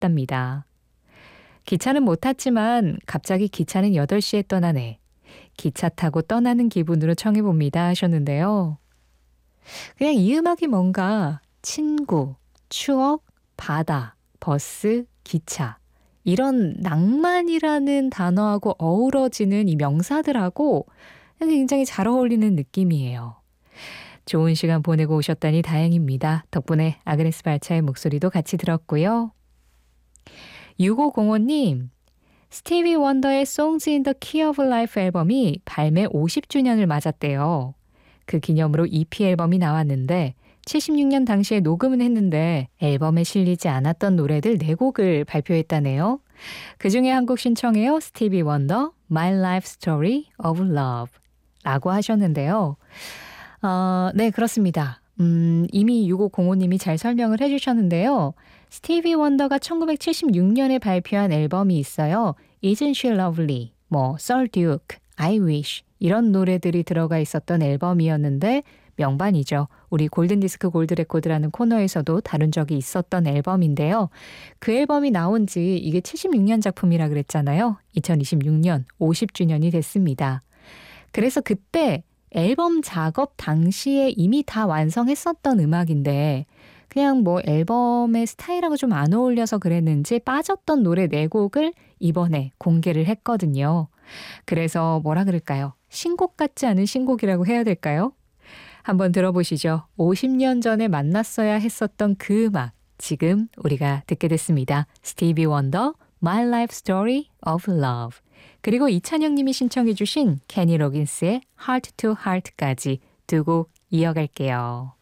했답니다. 기차는 못 탔지만 갑자기 기차는 8시에 떠나네. 기차 타고 떠나는 기분으로 청해봅니다 하셨는데요. 그냥 이 음악이 뭔가 친구, 추억, 바다, 버스, 기차 이런 낭만이라는 단어하고 어우러지는 이 명사들하고 굉장히 잘 어울리는 느낌이에요. 좋은 시간 보내고 오셨다니 다행입니다. 덕분에 아그네스 발차의 목소리도 같이 들었고요. 6505님, 스티비 원더의 Songs in the Key of Life 앨범이 발매 50주년을 맞았대요. 그 기념으로 EP 앨범이 나왔는데 76년 당시에 녹음은 했는데 앨범에 실리지 않았던 노래들 4곡을 발표했다네요. 그중에 한 곡 신청해요. 스티비 원더, My Life Story of Love 라고 하셨는데요. 네, 그렇습니다. 이미 6505님이 잘 설명을 해주셨는데요. 스티비 원더가 1976년에 발표한 앨범이 있어요. Isn't She Lovely, Sir Duke, I Wish 이런 노래들이 들어가 있었던 앨범이었는데 명반이죠. 우리 골든디스크 골드레코드라는 코너에서도 다룬 적이 있었던 앨범인데요. 그 앨범이 나온 지 이게 76년 작품이라 그랬잖아요. 2026년 50주년이 됐습니다. 그래서 그때 앨범 작업 당시에 이미 다 완성했었던 음악인데 그냥 앨범의 스타일하고 좀 안 어울려서 그랬는지 빠졌던 노래 4곡을 이번에 공개를 했거든요. 그래서 뭐라 그럴까요? 신곡 같지 않은 신곡이라고 해야 될까요? 한번 들어보시죠. 50년 전에 만났어야 했었던 그 음악, 지금 우리가 듣게 됐습니다. 스티비 원더, My Life Story of Love. 그리고 이찬영 님이 신청해 주신 케니 로긴스의 Heart to Heart까지 2곡 이어갈게요.